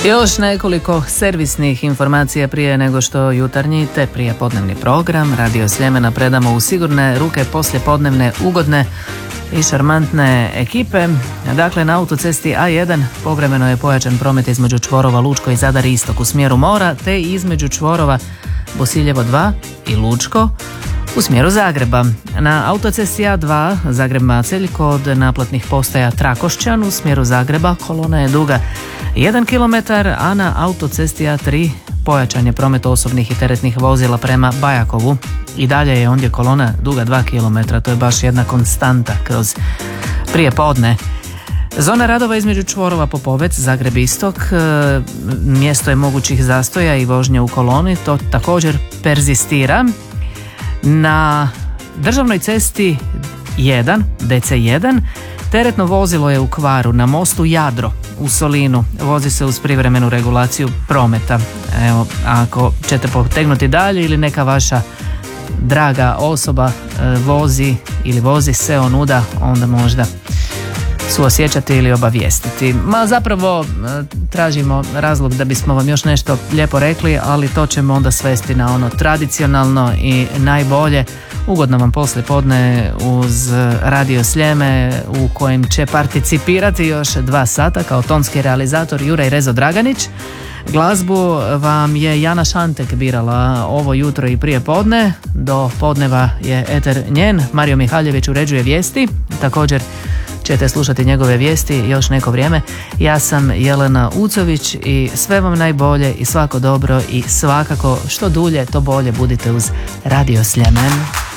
Još nekoliko servisnih informacija prije nego što jutarnji te prije podnevni program Radio Sljemena predamo u sigurne ruke poslijepodnevne ugodne i šarmantne ekipe. Dakle, na autocesti A1 povremeno je pojačan promet između čvorova Lučko i Zadar istok u smjeru mora, te između čvorova Bosiljevo 2 i Lučko u smjeru Zagreba. Na autocesti A2 Zagreb-Macelj kod naplatnih postaja Trakošćan u smjeru Zagreba kolona je duga 1 km, a na autocesti A3 pojačan je promet osobnih i teretnih vozila prema Bajakovu. I dalje je ondje kolona duga 2 km, to je baš jedna konstanta kroz prijepodne. Zona radova između čvorova Popovec, Zagreb istok, mjesto je mogućih zastoja i vožnje u koloni, to također perzistira. Na državnoj cesti 1, DC1, teretno vozilo je u kvaru na mostu Jadro u Solinu, vozi se uz privremenu regulaciju prometa. Evo, ako ćete potegnuti dalje ili neka vaša draga osoba vozi se onuda, onda možda suosjećati ili obavijestiti. Zapravo tražimo razlog da bismo vam još nešto lijepo rekli, ali to ćemo onda svesti na ono tradicionalno i najbolje. Ugodno vam poslijepodne uz Radio Sljeme u kojem će participirati još 2 sata kao tonski realizator Juraj Rezo Draganić. Glazbu vam je Jana Šantek birala ovo jutro i prije podne. Do podneva je eter njen. Mario Mihaljević uređuje vijesti. Također ćete slušati njegove vijesti još neko vrijeme. Ja sam Jelena Ucović i sve vam najbolje i svako dobro i svakako što dulje to bolje budite uz Radio Sljemen.